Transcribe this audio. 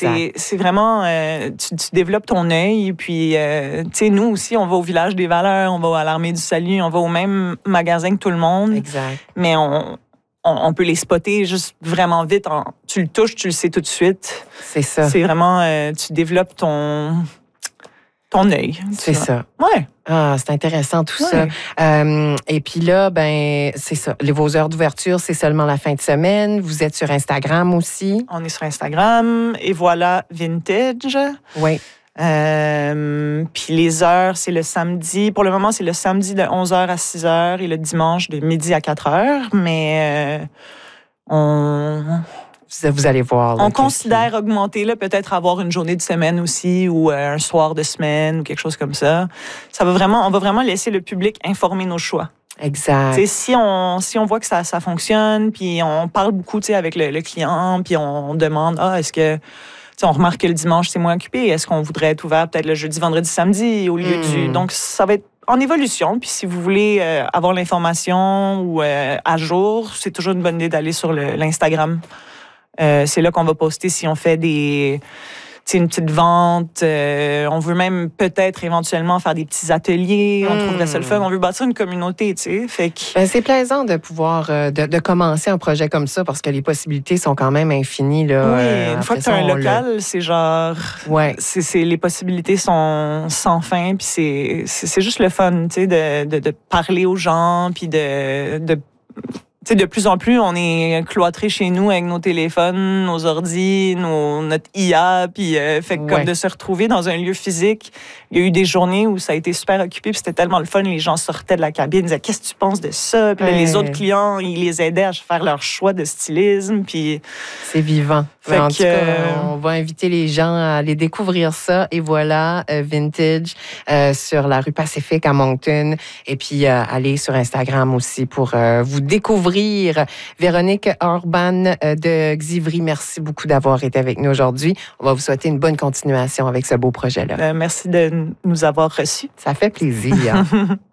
c'est vraiment, tu développes ton œil. Puis, tu sais, nous aussi, on va au Village des Valeurs, on va à l'Armée du Salut, on va au même magasin que tout le monde. Exact. Mais on peut les spotter juste vraiment vite. Tu le touches, tu le sais tout de suite. C'est ça. C'est vraiment, tu développes ton œil. C'est ça. Ouais. Ah, c'est intéressant tout ça. Et puis là, ben, c'est ça. Vos heures d'ouverture, c'est seulement la fin de semaine. Vous êtes sur Instagram aussi. On est sur Instagram. Et voilà, Vintage. Oui. Puis les heures, c'est le samedi. Pour le moment, c'est le samedi de 11h à 6h et le dimanche de midi à 4h. Mais vous allez voir. Là, on considère augmenter, là, peut-être avoir une journée de semaine aussi ou un soir de semaine ou quelque chose comme ça. On va vraiment laisser le public informer nos choix. Exact. T'sais, si on voit que ça fonctionne, puis on parle beaucoup avec le client, puis on demande, est-ce que... on remarque que le dimanche, c'est moins occupé. Est-ce qu'on voudrait être ouvert peut-être le jeudi, vendredi, samedi au lieu du... Donc, ça va être en évolution. Puis si vous voulez avoir l'information ou à jour, c'est toujours une bonne idée d'aller sur l'Instagram. C'est là qu'on va poster si on fait une petite vente. On veut même peut-être éventuellement faire des petits ateliers. On trouverait ça le fun. On veut bâtir une communauté, tu sais. Fait que... Ben, c'est plaisant de pouvoir de commencer un projet comme ça parce que les possibilités sont quand même infinies. Là, oui, une fois que tu as un local, c'est genre... Ouais. Les possibilités sont sans fin. Puis c'est juste le fun, tu sais, de parler aux gens, puis de plus en plus, on est cloîtrés chez nous avec nos téléphones, nos ordis, notre IA, puis fait que comme de se retrouver dans un lieu physique. Il y a eu des journées où ça a été super occupé, puis c'était tellement le fun. Les gens sortaient de la cabine, ils disaient « Qu'est-ce que tu penses de ça? » Puis là, les autres clients, ils les aidaient à faire leur choix de stylisme, puis... C'est vivant. Fait en tout cas, on va inviter les gens à aller découvrir ça. Et voilà, Vintage sur la rue Pacifique à Moncton. Et puis, aller sur Instagram aussi pour vous découvrir. Véronique Orban de Xivry, merci beaucoup d'avoir été avec nous aujourd'hui. On va vous souhaiter une bonne continuation avec ce beau projet-là. Merci de nous avoir reçus. Ça fait plaisir.